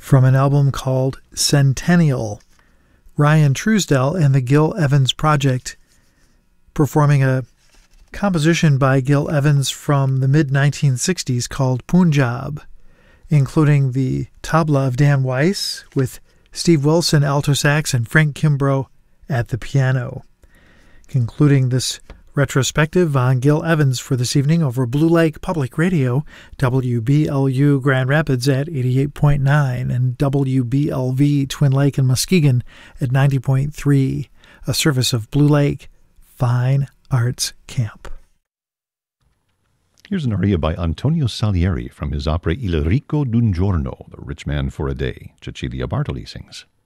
from an album called Centennial. Ryan Truesdell and the Gil Evans Project performing a composition by Gil Evans from the mid-1960s called Punjab, including the tabla of Dan Weiss with Steve Wilson alto sax and Frank Kimbrough at the piano. Concluding this retrospective on Gil Evans for this evening over Blue Lake Public Radio, WBLU Grand Rapids at 88.9 and WBLV Twin Lake and Muskegon at 90.3, a service of Blue Lake Fine Arts Camp. Here's an aria by Antonio Salieri from his opera Il Ricco d'un Giorno, The Rich Man for a Day. Cecilia Bartoli sings.